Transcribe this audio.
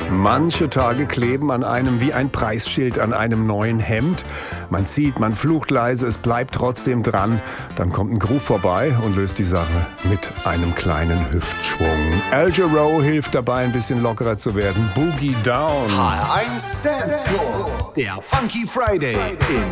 Manche Tage kleben an einem wie ein Preisschild an einem neuen Hemd. Man zieht, man flucht leise, es bleibt trotzdem dran. Dann kommt ein Groove vorbei und löst die Sache mit einem kleinen Hüftschwung. Al Jarreau hilft dabei, ein bisschen lockerer zu werden. Boogie Down. HR1 Dance Floor, der Funky Friday in